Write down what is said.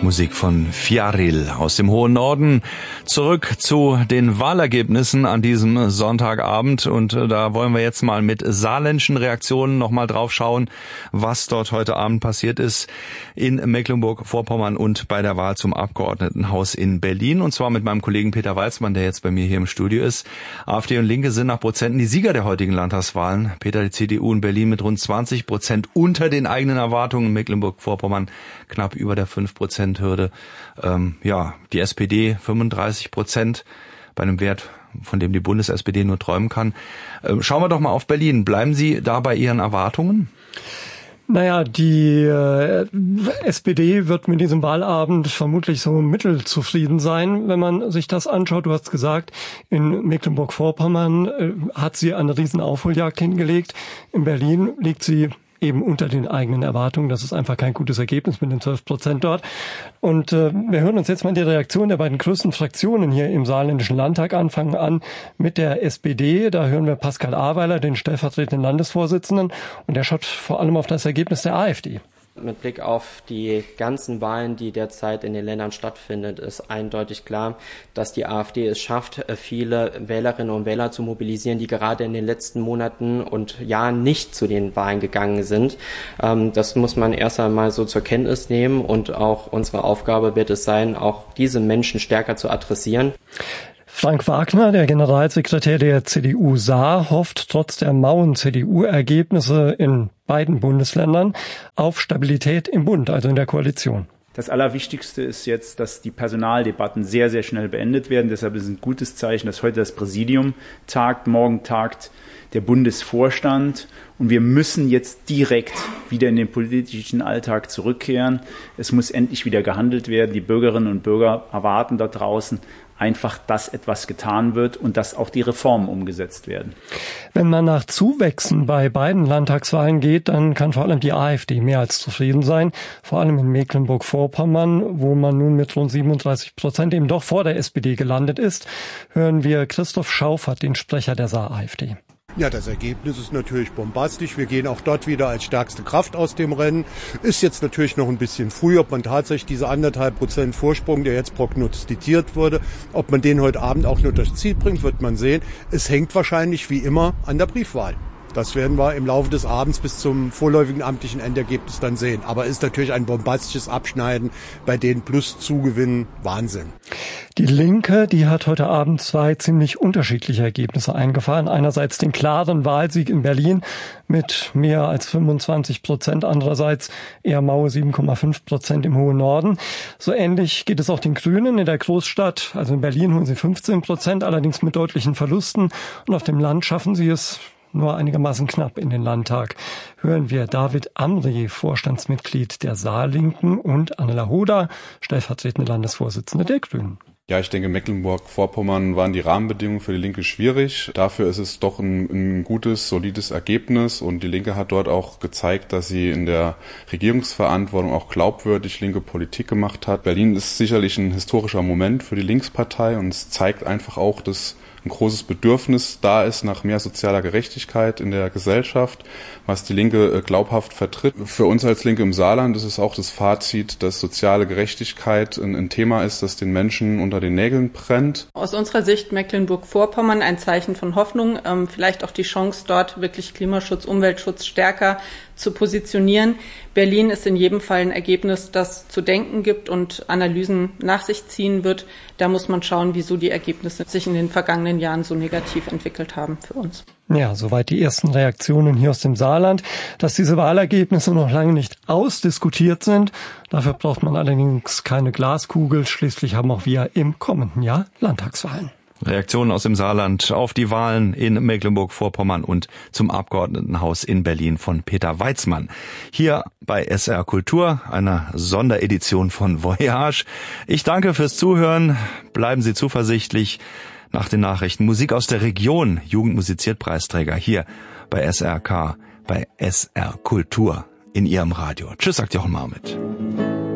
Musik von Fjarril aus dem hohen Norden. Zurück zu den Wahlergebnissen an diesem Sonntagabend. Und da wollen wir jetzt mal mit saarländischen Reaktionen nochmal drauf schauen, was dort heute Abend passiert ist in Mecklenburg-Vorpommern und bei der Wahl zum Abgeordnetenhaus in Berlin. Und zwar mit meinem Kollegen Peter Weizmann, der jetzt bei mir hier im Studio ist. AfD und Linke sind nach Prozenten die Sieger der heutigen Landtagswahlen. Peter, die CDU in Berlin mit rund 20% unter den eigenen Erwartungen. In Mecklenburg-Vorpommern knapp über der 5%-Hürde. Die SPD 35% bei einem Wert, von dem die Bundes-SPD nur träumen kann. Schauen wir doch mal auf Berlin. Bleiben Sie da bei Ihren Erwartungen? Naja, die SPD wird mit diesem Wahlabend vermutlich so mittelzufrieden sein, wenn man sich das anschaut. Du hast gesagt, in Mecklenburg-Vorpommern hat sie eine riesen Aufholjagd hingelegt. In Berlin liegt sie eben unter den eigenen Erwartungen. Das ist einfach kein gutes Ergebnis mit den 12% dort. Und wir hören uns jetzt mal die Reaktion der beiden größten Fraktionen hier im Saarländischen Landtag an. Fangen an mit der SPD. Da hören wir Pascal Aweiler, den stellvertretenden Landesvorsitzenden. Und der schaut vor allem auf das Ergebnis der AfD. Mit Blick auf die ganzen Wahlen, die derzeit in den Ländern stattfinden, ist eindeutig klar, dass die AfD es schafft, viele Wählerinnen und Wähler zu mobilisieren, die gerade in den letzten Monaten und Jahren nicht zu den Wahlen gegangen sind. Das muss man erst einmal so zur Kenntnis nehmen und auch unsere Aufgabe wird es sein, auch diese Menschen stärker zu adressieren. Frank Wagner, der Generalsekretär der CDU Saar, hofft trotz der mauen CDU-Ergebnisse in beiden Bundesländern auf Stabilität im Bund, also in der Koalition. Das Allerwichtigste ist jetzt, dass die Personaldebatten sehr, sehr schnell beendet werden. Deshalb ist es ein gutes Zeichen, dass heute das Präsidium tagt, morgen tagt der Bundesvorstand. Und wir müssen jetzt direkt wieder in den politischen Alltag zurückkehren. Es muss endlich wieder gehandelt werden. Die Bürgerinnen und Bürger erwarten da draußen einfach, dass etwas getan wird und dass auch die Reformen umgesetzt werden. Wenn man nach Zuwächsen bei beiden Landtagswahlen geht, dann kann vor allem die AfD mehr als zufrieden sein. Vor allem in Mecklenburg-Vorpommern, wo man nun mit rund 37% eben doch vor der SPD gelandet ist, hören wir Christoph Schauffert, den Sprecher der Saar-AfD. Ja, das Ergebnis ist natürlich bombastisch. Wir gehen auch dort wieder als stärkste Kraft aus dem Rennen. Ist jetzt natürlich noch ein bisschen früh, ob man tatsächlich diese 1,5% Vorsprung, der jetzt prognostiziert wurde, ob man den heute Abend auch nur durchs Ziel bringt, wird man sehen. Es hängt wahrscheinlich wie immer an der Briefwahl. Das werden wir im Laufe des Abends bis zum vorläufigen amtlichen Endergebnis dann sehen. Aber ist natürlich ein bombastisches Abschneiden bei den Plus-Zugewinnen Wahnsinn. Die Linke, die hat heute Abend zwei ziemlich unterschiedliche Ergebnisse eingefahren. Einerseits den klaren Wahlsieg in Berlin mit mehr als 25%, andererseits eher maue 7,5% im hohen Norden. So ähnlich geht es auch den Grünen in der Großstadt. Also in Berlin holen sie 15%, allerdings mit deutlichen Verlusten. Und auf dem Land schaffen sie es nur einigermaßen knapp in den Landtag. Hören wir David Amri, Vorstandsmitglied der Saarlinken, und Angela Hoda, stellvertretende Landesvorsitzende der Grünen. Ja, ich denke, Mecklenburg-Vorpommern waren die Rahmenbedingungen für die Linke schwierig. Dafür ist es doch ein gutes, solides Ergebnis. Und die Linke hat dort auch gezeigt, dass sie in der Regierungsverantwortung auch glaubwürdig linke Politik gemacht hat. Berlin ist sicherlich ein historischer Moment für die Linkspartei und es zeigt einfach auch, dass ein großes Bedürfnis da ist nach mehr sozialer Gerechtigkeit in der Gesellschaft, was die Linke glaubhaft vertritt. Für uns als Linke im Saarland ist es auch das Fazit, dass soziale Gerechtigkeit ein Thema ist, das den Menschen unter den Nägeln brennt. Aus unserer Sicht Mecklenburg-Vorpommern ein Zeichen von Hoffnung, vielleicht auch die Chance, dort wirklich Klimaschutz, Umweltschutz stärker zu positionieren. Berlin ist in jedem Fall ein Ergebnis, das zu denken gibt und Analysen nach sich ziehen wird. Da muss man schauen, wieso die Ergebnisse sich in den vergangenen Jahren so negativ entwickelt haben für uns. Ja, soweit die ersten Reaktionen hier aus dem Saarland. Dass diese Wahlergebnisse noch lange nicht ausdiskutiert sind, dafür braucht man allerdings keine Glaskugel. Schließlich haben auch wir im kommenden Jahr Landtagswahlen. Reaktionen aus dem Saarland auf die Wahlen in Mecklenburg-Vorpommern und zum Abgeordnetenhaus in Berlin von Peter Weizmann. Hier bei SR Kultur, einer Sonderedition von Voyage. Ich danke fürs Zuhören. Bleiben Sie zuversichtlich. Nach den Nachrichten Musik aus der Region, Jugendmusiziert-Preisträger hier bei SRK, bei SR Kultur in Ihrem Radio. Tschüss, sagt Jochen Marmit.